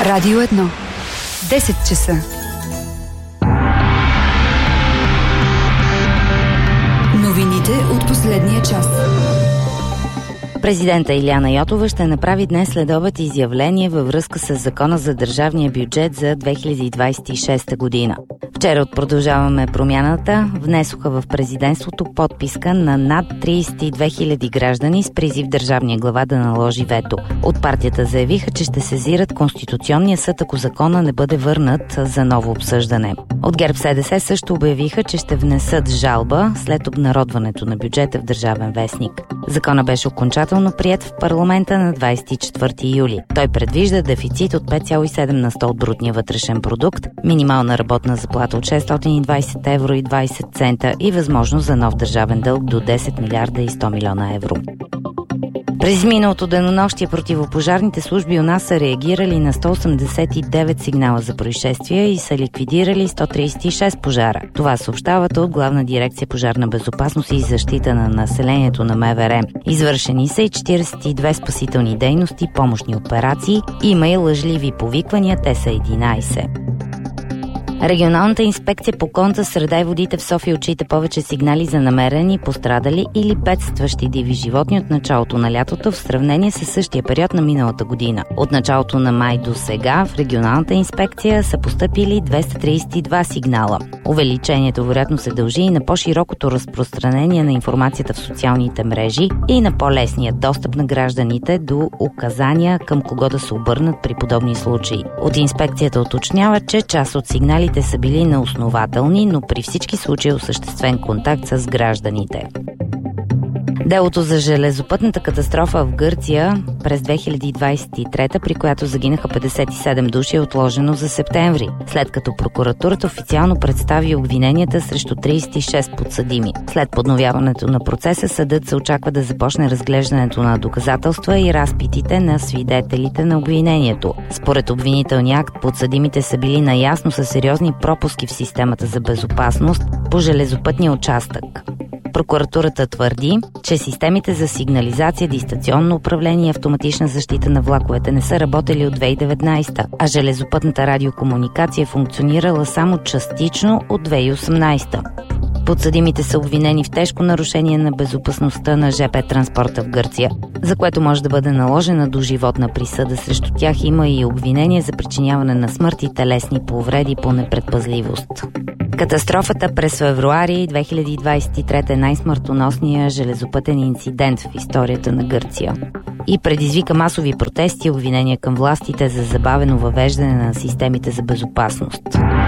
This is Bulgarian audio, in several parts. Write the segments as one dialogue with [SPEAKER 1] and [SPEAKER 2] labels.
[SPEAKER 1] Радио 1. 10 часа. Новините от последния час.
[SPEAKER 2] Президента Илияна Йотова ще направи днес следобед изявление във връзка с Закона за държавния бюджет за 2026 година. Вчера от Продължаваме промяната внесоха в президентството подписка на над 32 000 граждани с призив държавния глава да наложи вето. От партията заявиха, че ще сезират Конституционния съд, ако закона не бъде върнат за ново обсъждане. От ГЕРБ-СДС също обявиха, че ще внесат жалба след обнародването на бюджета в Държавен вестник. Закона беше окончателно приет в парламента на 24 юли. Той предвижда дефицит от 5,7 на 100 от брутния вътрешен продукт, минимална работна заплата от 620 евро и 20 цента и възможност за нов държавен дълг до 10 милиарда и 100 милиона евро. През миналото денонощие противопожарните служби у нас са реагирали на 189 сигнала за происшествия и са ликвидирали 136 пожара. Това съобщават от Главна дирекция пожарна безопасност и защита на населението на МВР. Извършени са и 42 спасителни дейности, помощни операции, има и лъжливи повиквания, те са 11. Регионалната инспекция по околната среда и водите в София отчита повече сигнали за намерени, пострадали или бедстващи диви животни от началото на лятото в сравнение с същия период на миналата година. От началото на май до сега в регионалната инспекция са постъпили 232 сигнала. Увеличението вероятно се дължи и на по-широкото разпространение на информацията в социалните мрежи и на по-лесния достъп на гражданите до указания към кого да се обърнат при подобни случаи. От инспекцията уточнява, че част от сигналите са били неоснователни, но при всички случаи осъществен контакт с гражданите. Делото за железопътната катастрофа в Гърция през 2023, при която загинаха 57 души, е отложено за септември, след като прокуратурата официално представи обвиненията срещу 36 подсъдими. След подновяването на процеса, съдът се очаква да започне разглеждането на доказателства и разпитите на свидетелите на обвинението. Според обвинителния акт, подсъдимите са били наясно с сериозни пропуски в системата за безопасност по железопътния участък. Прокуратурата твърди, че системите за сигнализация, дистанционно управление и автоматична защита на влаковете не са работили от 2019, а железопътната радиокомуникация е функционирала само частично от 2018. Подсъдимите са обвинени в тежко нарушение на безопасността на ЖП транспорта в Гърция, за което може да бъде наложена доживотна присъда. Срещу тях има и обвинение за причиняване на смърт и телесни повреди по непредпазливост. Катастрофата през февруари 2023 е най-смъртоносният железопътен инцидент в историята на Гърция и предизвика масови протести и обвинения към властите за забавено въвеждане на системите за безопасност.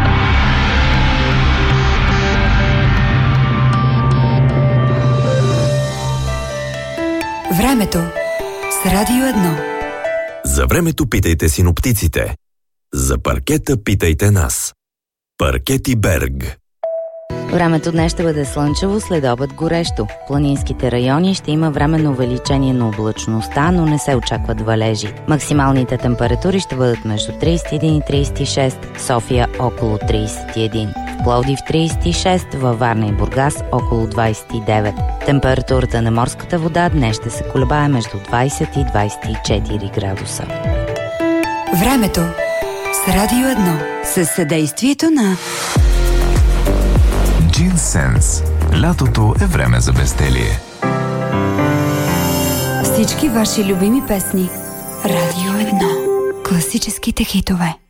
[SPEAKER 1] Времето с Радио 1.
[SPEAKER 3] За времето питайте синоптиците. За паркета питайте нас. Паркети Берг.
[SPEAKER 2] Времето днес ще бъде слънчево, следобед горещо. В планинските райони ще има временно увеличение на облачността, но не се очакват валежи. Максималните температури ще бъдат между 31 и 36, София около 31, в Пловдив 36, във Варна и Бургас около 29. Температурата на морската вода днес ще се колебае между 20 и 24 градуса.
[SPEAKER 1] Времето с Радио 1 със съдействието на
[SPEAKER 4] Джинсенс. Лятото е време за безделие.
[SPEAKER 1] Всички ваши любими песни. Радио 1. Класическите хитове.